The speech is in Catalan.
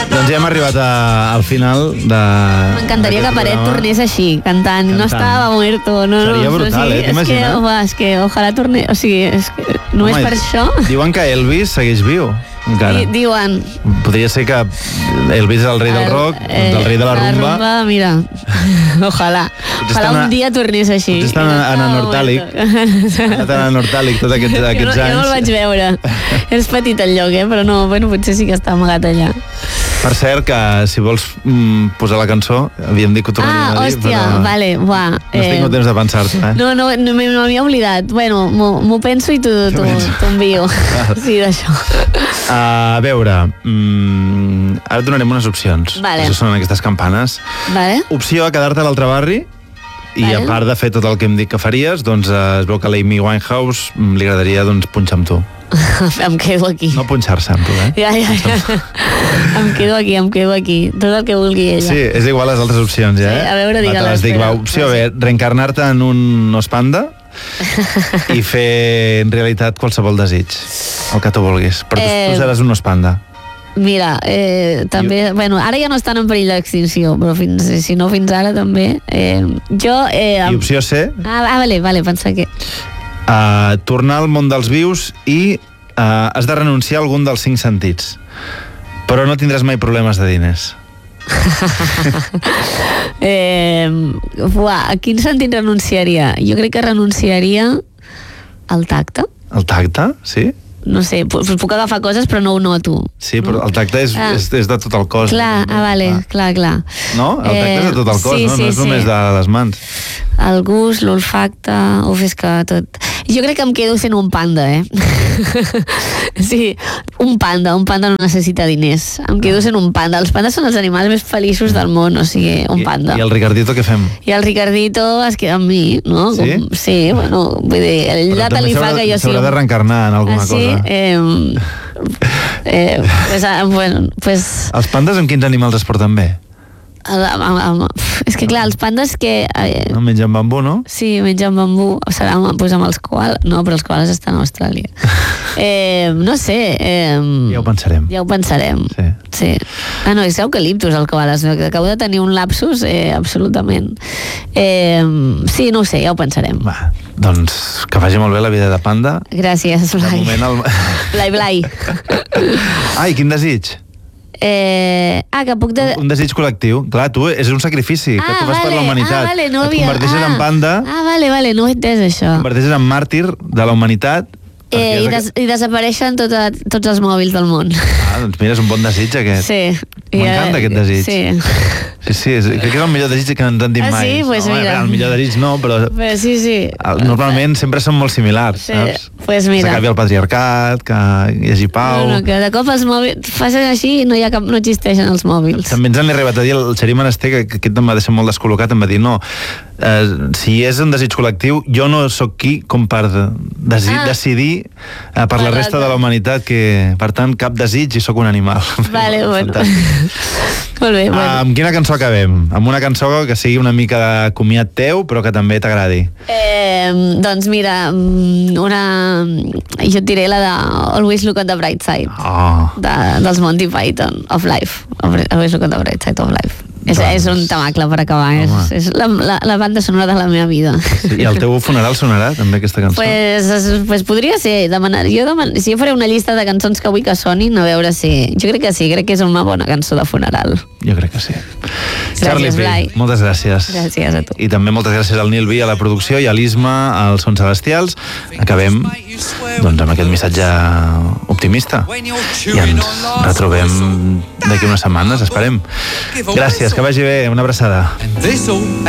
Doncs ja hem arribat al final de... M'encantaria que Peret tornés així, cantant. No estava muerto. No, seria brutal, t'imagines? És que ojalà tornés... O sigui, és que només per això... Diuen que Elvis segueix viu. Encara. Diuen. Podria ser que Elvis és el rei del rock, del rei de la rumba. La rumba, mira, ojalà un dia tornés així. Potser estan a Nortàlic. Estan a Nortàlic tots aquests anys. Jo no el vaig veure. És petit el lloc, però no, bueno, potser sí que està amagat allà. Per cert, que si vols posar la cançó, havíem dit que ho tornaríem a dir. Hòstia, vale, buah. No has tingut temps de pensar-te, eh? No, m'havia oblidat. Bueno, m'ho penso i t'ho envio. Sí, d'això. A veure, ara et donarem unes opcions. Vale. Això són aquestes campanes. Vale. Opció a quedar-te a l'altre barri, i a part de fer tot el que hem dit que faries, doncs es veu que a l'Amy Winehouse li agradaria punxar amb tu. Em quedo aquí. No punxar-se amb tu, eh? Ja. Em quedo aquí. Tot el que vulgui ella. Sí, és igual les altres opcions, ja, eh? Sí, a veure, digue-les. Opció B, reencarnar-te en un os panda i fer en realitat qualsevol desig, el que tu vulguis. Però tu seràs un os panda. Mira, també... Bueno, ara ja no estan en perill d'extinció, però si no fins ara també. I opció C? Vale, pensa que... Tornar al món dels vius i has de renunciar a algun dels 5 sentits, però no tindràs mai problemes de diners. A quin sentit renunciaria? Jo crec que renunciaria al tacte. El tacte? Sí? No sé, puc agafar coses però no ho noto. Sí, però el tacte és de tot el cos. Clar, clar. No? El tacte és de tot el cos, no? No és només de les mans. El gust, l'olfacte... és que tot... Jo crec que em quedo sent un panda, Sí, un panda no necessita diners. Em quedo sent un panda. Els pandes són els animals més feliços del món, o sigui, un panda. I el Ricardito què fem? I el Ricardito es queda amb mi, no? Sí? Sí, bueno, vull dir, el data li fa que jo sigui... S'haurà de reencarnar en alguna cosa. Pues... Els pandes amb quins animals es porten bé? És que clar, els pandes que... No mengen bambú, no? Sí, mengen bambú. Serà amb els koalas. No, però els koalas estan a Austràlia. No sé. Ja ho pensarem. Sí. No, és eucaliptus el koalas. Acabo de tenir un lapsus, absolutament. Sí, no ho sé, ja ho pensarem. Va, doncs que vagi molt bé la vida de panda. Gràcies, Blai. Blai. Ai, quin desig? Que puc... Un desig col·lectiu. Clar, tu és un sacrifici que tu fas per la humanitat. No et converteixes en panda. Vale, no ho he entès, això. Et converteixes en màrtir de la humanitat. I desapareixen tots els mòbils del món. Doncs mira, és un bon desig, aquest. Sí. M'encanta aquest desig. Sí, crec que és el millor desig que ens han dit mai. Sí? Pues mira. El millor desig no, però... Sí. Normalment sempre són molt similars, saps? Pues mira. Que s'acabi el patriarcat, que hi hagi pau... No, que de cop els mòbils... Fas així i no existeixen els mòbils. També ens han arribat a dir el Xarí Menester, que aquest em va deixar molt descol·locat, em va dir, no, si és un desig col·lectiu, jo no sóc qui com per decidir per la resta de la humanitat, que per tant cap desig i sóc un animal. Vale, bueno. Molt bé, bueno. Amb quina cançó acabem? Amb una cançó que sigui una mica de comiat teu, però que també t'agradi. Doncs mira, jo et diré la de Always Look on the Bright Side, dels Monty Python, of Life. Always Look on the Bright Side of Life. És un temacle per acabar. És la banda sonora de la meva vida. I al teu funeral sonarà també aquesta cançó? Pues podria ser. Si jo faré una llista de cançons que vull que sonin, a veure si... Jo crec que sí, crec que és una bona cançó de funeral. Jo crec que sí. Gràcies, Blai. Moltes gràcies. Gràcies a tu. I també moltes gràcies al Nil Vi a la producció i a l'Isma als Sons Celestials. Acabem amb aquest missatge optimista i ens retrobem d'aquí unes setmanes, esperem. Gràcies, que vagi bé, una abraçada.